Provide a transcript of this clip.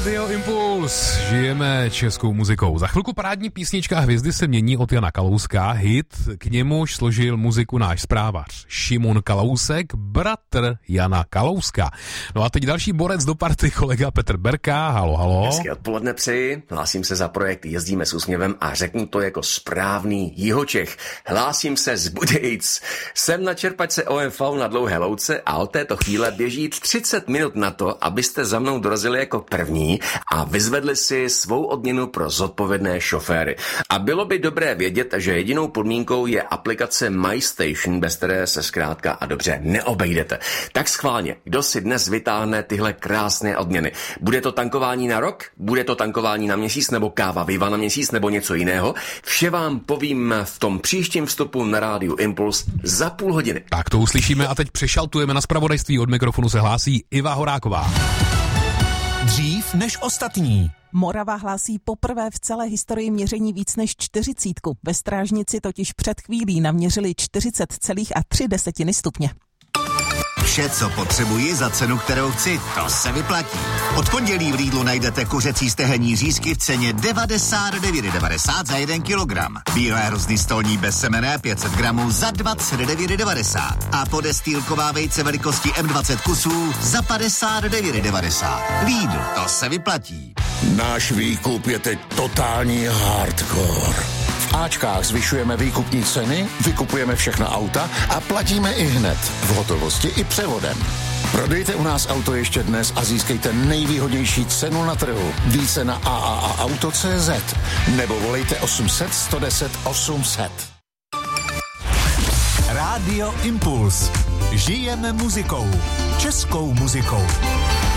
Rádio Impuls. Žijeme českou muzikou. Za chvilku parádní písnička Hvězdy se mění od Jana Kalouska. Hit, k němuž složil muziku náš zprávař Šimon Kalousek, bratr Jana Kalouska. No a teď další borec do party, kolega Petr Berka. Halo, halo. Hezké odpoledne přeji. Hlásím se za projekt Jezdíme s úsměvem a řeknu to jako správný Jihočech. Hlásím se z Budějic. Jsem na čerpačce OMV na Dlouhé Louce a od této chvíle běží 30 minut na to, abyste za mnou dorazili jako první a vyzvedli si svou odměnu pro zodpovědné šoféry. A bylo by dobré vědět, že jedinou podmínkou je aplikace MyStation, bez které se zkrátka a dobře neobejdete. Tak schválně, kdo si dnes vytáhne tyhle krásné odměny? Bude to tankování na rok? Bude to tankování na měsíc nebo káva Viva na měsíc nebo něco jiného? Vše vám povím v tom příštím vstupu na rádiu Impuls za půl hodiny. Tak to uslyšíme a teď přešaltujeme na zpravodajství. Od mikrofonu se hlásí Iva Horáková. Dřív než ostatní. Morava hlásí poprvé v celé historii měření víc než 40. Ve Strážnici totiž před chvílí naměřili 40,3 stupně. Vše, co potřebuji za cenu, kterou chci, to se vyplatí. Od pondělí v Lidlu najdete kuřecí stehenní řízky v ceně 99,90 za 1 kilogram. Bílé hrozny stolní bez semene 500 gramů za 29,90. A podestýlková vejce velikosti M20 kusů za 59,90. Lidl, to se vyplatí. Náš výkup je teď totální hardcore. V Ačkách zvyšujeme výkupní ceny, vykupujeme všechna auta a platíme i hned, v hotovosti i převodem. Prodejte u nás auto ještě dnes a získejte nejvýhodnější cenu na trhu. Více na AAAauto.cz nebo volejte 800 110 800. Rádio Impuls. Žijeme muzikou. Českou muzikou.